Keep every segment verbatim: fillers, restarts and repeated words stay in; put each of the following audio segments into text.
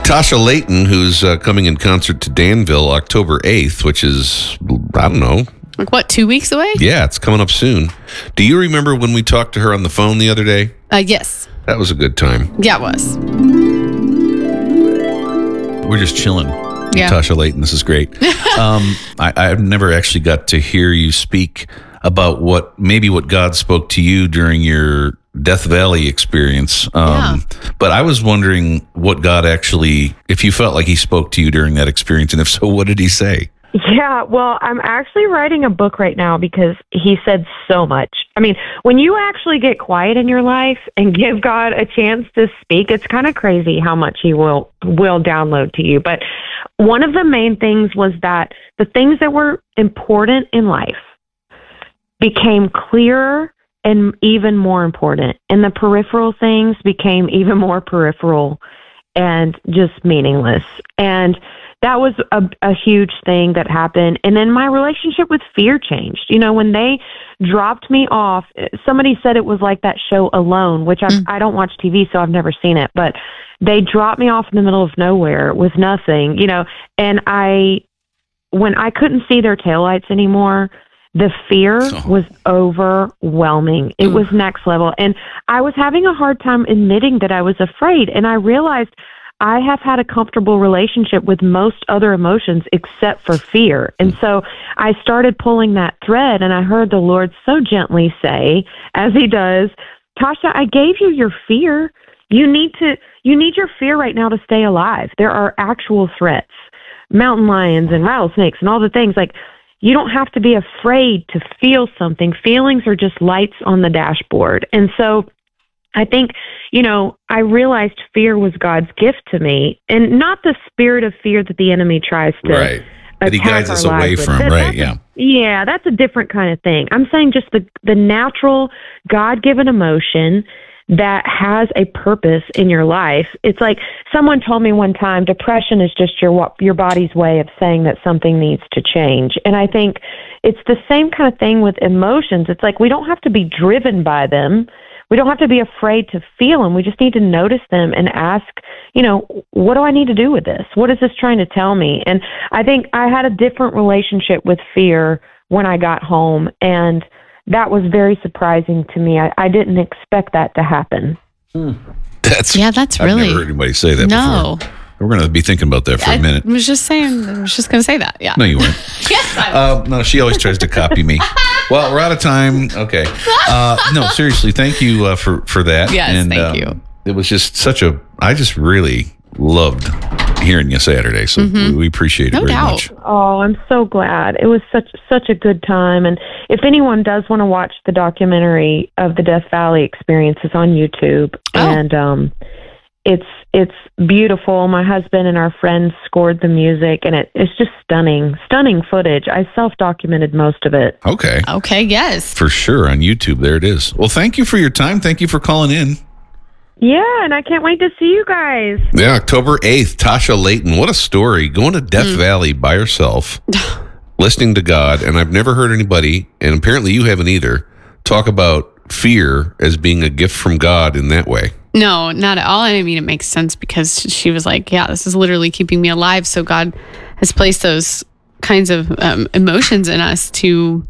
Tasha Layton, who's uh, coming in concert to Danville October eighth, which is, I don't know. Like what, two weeks away? Yeah, it's coming up soon. Do you remember when we talked to her on the phone the other day? Uh, yes. That was a good time. Yeah, it was. We're just chilling. Yeah. Tasha Layton, this is great. um, I, I've never actually got to hear you speak about what maybe what God spoke to you during your Death Valley experience. Um, yeah. But I was wondering what God actually, if you felt like he spoke to you during that experience, and if so, what did he say? Yeah, well, I'm actually writing a book right now because he said so much. I mean, when you actually get quiet in your life and give God a chance to speak, it's kind of crazy how much he will will download to you. But one of the main things was that the things that were important in life became clearer and even more important, and the peripheral things became even more peripheral and just meaningless. And that was a, a huge thing that happened. And then my relationship with fear changed. You know, when they dropped me off, somebody said it was like that show Alone, which I, mm. I don't watch T V, so I've never seen it. But they dropped me off in the middle of nowhere with nothing, you know. And I, when I couldn't see their taillights anymore, the fear oh. was overwhelming. It was next level. And I was having a hard time admitting that I was afraid. And I realized I have had a comfortable relationship with most other emotions except for fear. And so I started pulling that thread, and I heard the Lord so gently say, as he does, Tasha, I gave you your fear. You need to, you need your fear right now to stay alive. There are actual threats, mountain lions and rattlesnakes and all the things. Like, you don't have to be afraid to feel something. Feelings are just lights on the dashboard. And so I think, you know, I realized fear was God's gift to me, and not the spirit of fear that the enemy tries to right. That he guides us away from, that, right, yeah. A, yeah, that's a different kind of thing. I'm saying just the, the natural God-given emotion that has a purpose in your life. It's like someone told me one time, depression is just your your body's way of saying that something needs to change. And I think it's the same kind of thing with emotions. It's like we don't have to be driven by them. We don't have to be afraid to feel them. We just need to notice them and ask, you know, what do I need to do with this? What is this trying to tell me? And I think I had a different relationship with fear when I got home, and that was very surprising to me. I, I didn't expect that to happen. Hmm. That's yeah, that's I've really. I've never heard anybody say that no. before. We're going to be thinking about that for I a minute. I was just saying, I was just going to say that. Yeah. No, you weren't. Yes, I was. Uh, no, she always tries to copy me. Well, we're out of time. Okay. Uh, no, seriously, thank you uh, for, for that. Yes, and, thank um, you. It was just such a, I just really loved hearing you Saturday. So mm-hmm. we, we appreciate it no very doubt. much. Oh, I'm so glad. It was such such a good time. And if anyone does want to watch the documentary of the Death Valley experience, it's on YouTube. Oh. And um, it's it's beautiful. My husband and our friends scored the music, and it, it's just stunning, stunning footage. I self-documented most of it. Okay. Okay, yes. For sure, on YouTube. There it is. Well, thank you for your time. Thank you for calling in. Yeah, and I can't wait to see you guys. Yeah, October eighth, Tasha Layton. What a story. Going to Death mm. Valley by herself, listening to God. And I've never heard anybody, and apparently you haven't either, talk about fear as being a gift from God in that way. No, not at all. I mean, it makes sense because she was like, yeah, this is literally keeping me alive. So God has placed those kinds of um, emotions in us to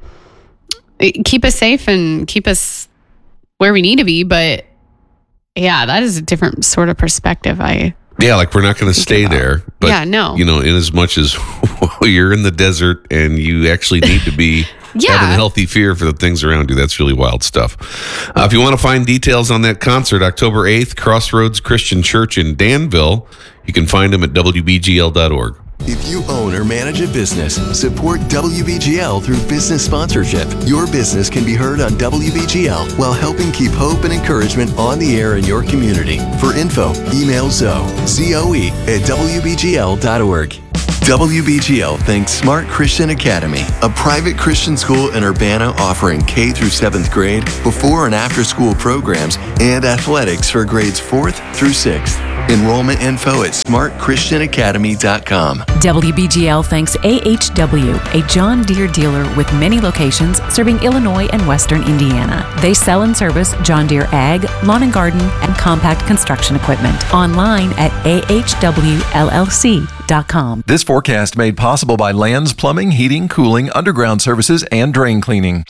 keep us safe and keep us where we need to be. But yeah, that is a different sort of perspective. I Yeah, like we're not going to stay about. there. But, yeah, no. You know, in as much as you're in the desert and you actually need to be yeah. having healthy fear for the things around you, that's really wild stuff. Uh, if you want to find details on that concert, October eighth, Crossroads Christian Church in Danville, you can find them at W B G L dot org. If you own or manage a business, support W B G L through business sponsorship. Your business can be heard on W B G L while helping keep hope and encouragement on the air in your community. For info, email Zoe, Z O E, at W B G L dot org. W B G L thanks Smart Christian Academy, a private Christian school in Urbana offering K through seventh grade, before and after school programs, and athletics for grades fourth through sixth. Enrollment info at smart christian academy dot com. W B G L thanks A H W, a John Deere dealer with many locations serving Illinois and Western Indiana. They sell and service John Deere ag, lawn and garden, and compact construction equipment. Online at A H W L L C dot com. This forecast made possible by Lands Plumbing, Heating, Cooling, Underground Services, and Drain Cleaning.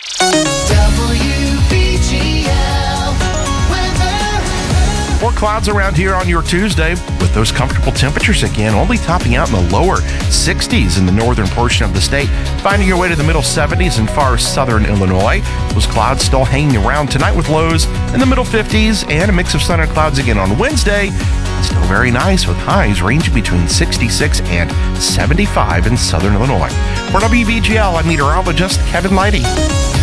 More clouds around here on your Tuesday with those comfortable temperatures again, only topping out in the lower sixties in the northern portion of the state, finding your way to the middle seventies in far southern Illinois. Those clouds still hanging around tonight with lows in the middle fifties and a mix of sun and clouds again on Wednesday. Still very nice with highs ranging between sixty-six and seventy-five in southern Illinois. For W B G L, I'm meteorologist Kevin Leidy.